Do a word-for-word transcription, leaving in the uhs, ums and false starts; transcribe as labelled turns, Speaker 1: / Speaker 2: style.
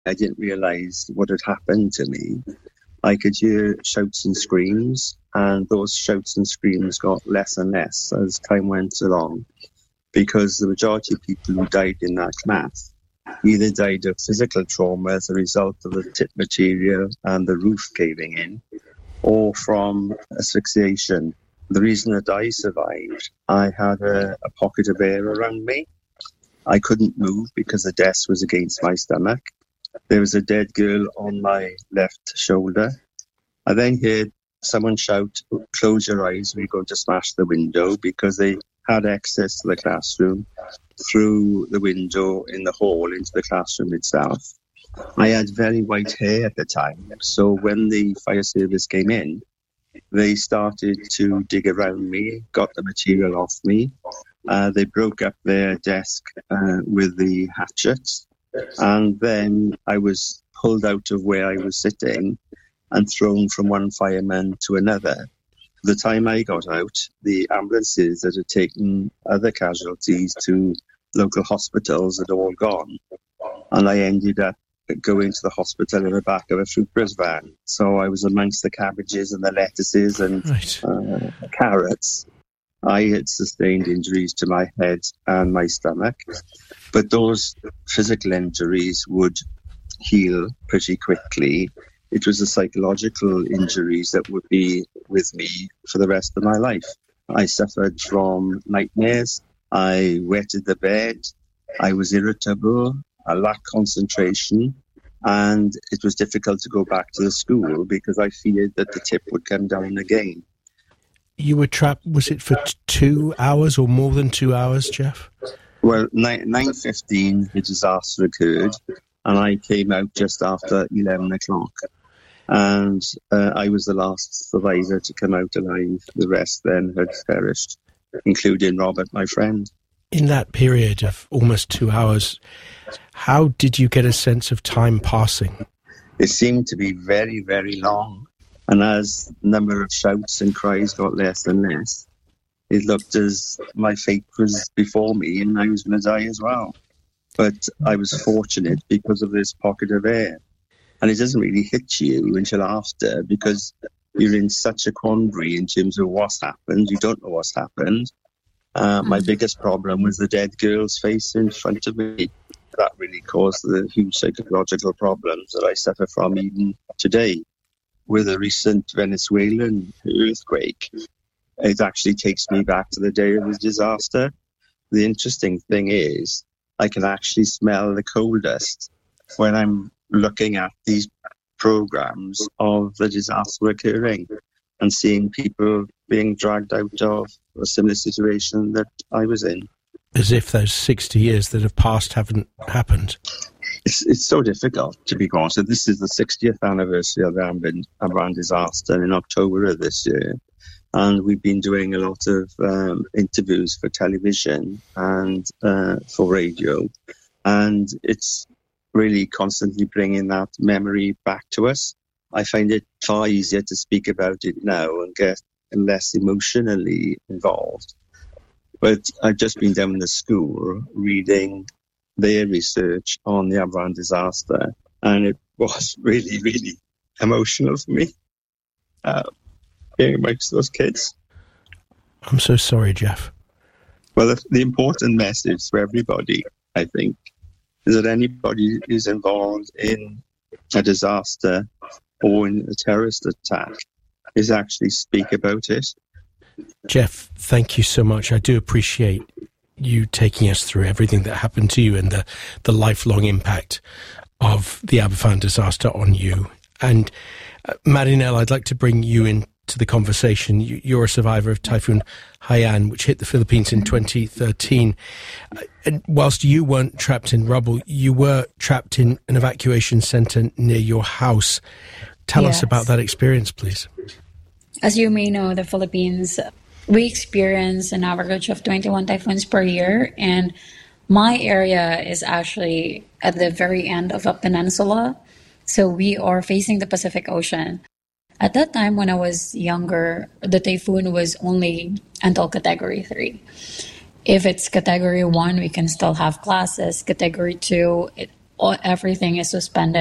Speaker 1: I didn't realise what had happened to me. I could hear shouts and screams, and those shouts and screams got less and less as time went along, because the majority of people who died in that class either died of physical trauma as a result of the tip material and the roof caving in, or from asphyxiation. The reason that I survived, I had a, a pocket of air around me. I couldn't move because the desk was against my stomach. There was a dead girl on my left shoulder. I then heard someone shout, "Close your eyes, we're going to smash the window," because they had access to the classroom through the window in the hall into the classroom itself. I had very white hair at the time, so when the fire service came in, they started to dig around me, got the material off me. Uh, they broke up their desk uh, with the hatchets. And then I was pulled out of where I was sitting and thrown from one fireman to another. The time I got out, the ambulances that had taken other casualties to local hospitals had all gone. And I ended up going to the hospital in the back of a fruiterer's van. So I was amongst the cabbages and the lettuces and right. uh, carrots. I had sustained injuries to my head and my stomach, but those physical injuries would heal pretty quickly. It was the psychological injuries that would be with me for the rest of my life. I suffered from nightmares. I wetted the bed. I was irritable. I lacked concentration. And it was difficult to go back to the school because I feared that the tip would come down again.
Speaker 2: You were trapped, was it for t- two hours or more than two hours, Jeff?
Speaker 1: Well, nine fifteen, the disaster occurred, and I came out just after eleven o'clock. And uh, I was the last survivor to come out alive. The rest then had perished, including Robert, my friend.
Speaker 2: In that period of almost two hours, how did you get a sense of time passing?
Speaker 1: It seemed to be very, very long. And as the number of shouts and cries got less and less, it looked as my fate was before me and I was going to die as well. But I was fortunate because of this pocket of air. And it doesn't really hit you until after, because you're in such a quandary in terms of what's happened. You don't know what's happened. Uh, my biggest problem was the dead girl's face in front of me. That really caused the huge psychological problems that I suffer from even today. With a recent Venezuelan earthquake, it actually takes me back to the day of the disaster. The interesting thing is, I can actually smell the coal dust when I'm looking at these programs of the disaster occurring and seeing people being dragged out of a similar situation that I was in.
Speaker 2: As if those sixty years that have passed haven't happened.
Speaker 1: It's it's so difficult, to be honest. This is the sixtieth anniversary of the Amban disaster in October of this year. And we've been doing a lot of um, interviews for television and uh, for radio. And it's really constantly bringing that memory back to us. I find it far easier to speak about it now and get less emotionally involved. But I've just been down in the school reading their research on the Amban disaster, and it was really, really emotional for me, uh, being amongst those kids.
Speaker 2: I'm so sorry, Jeff.
Speaker 1: Well, the, the important message for everybody, I think, is that anybody who's involved in a disaster or in a terrorist attack is actually speak about it.
Speaker 2: Jeff, thank you so much. I do appreciate you taking us through everything that happened to you and the, the lifelong impact of the Aberfan disaster on you. And uh, Marinelle, I'd like to bring you into the conversation. You, you're a survivor of Typhoon Haiyan, which hit the Philippines in twenty thirteen. Uh, and whilst you weren't trapped in rubble, you were trapped in an evacuation centre near your house. Tell yes. us about that experience, please.
Speaker 3: As you may know, the Philippines, we experience an average of twenty-one typhoons per year, and my area is actually at the very end of a peninsula, so we are facing the Pacific Ocean. At that time, when I was younger, the typhoon was only until Category three. If it's Category one, we can still have classes. Category two, it all, everything is suspended.